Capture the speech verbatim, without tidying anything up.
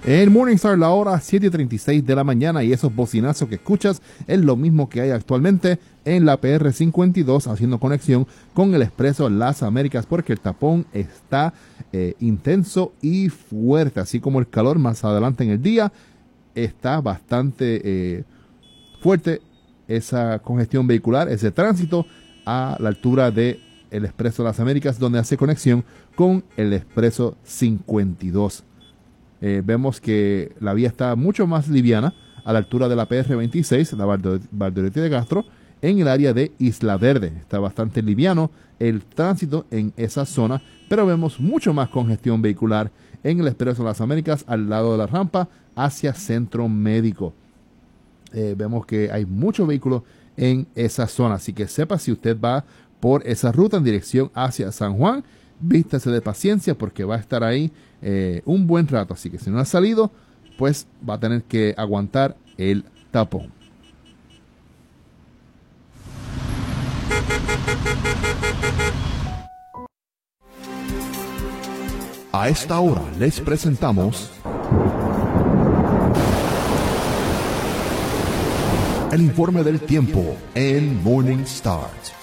En Morningstar la hora siete y treinta y seis de la mañana y esos bocinazos que escuchas es lo mismo que hay actualmente en la P R cincuenta y dos haciendo conexión con el Expreso Las Américas porque el tapón está eh, intenso y fuerte, así como el calor más adelante en el día está bastante eh, fuerte esa congestión vehicular, ese tránsito a la altura de el Expreso Las Américas donde hace conexión con el Expreso cincuenta y dos. Eh, vemos que la vía está mucho más liviana a la altura de la P R veintiséis, la Valdoriotti de Castro, en el área de Isla Verde. Está bastante liviano el tránsito en esa zona, pero vemos mucho más congestión vehicular en el Expreso Las Américas al lado de la rampa hacia Centro Médico. Eh, vemos que hay muchos vehículos en esa zona, así que sepa si usted va por esa ruta en dirección hacia San Juan, vístase de paciencia porque va a estar ahí eh, un buen rato, así que si no ha salido, pues va a tener que aguantar el tapón. A esta hora les presentamos el informe del tiempo en Morning Start.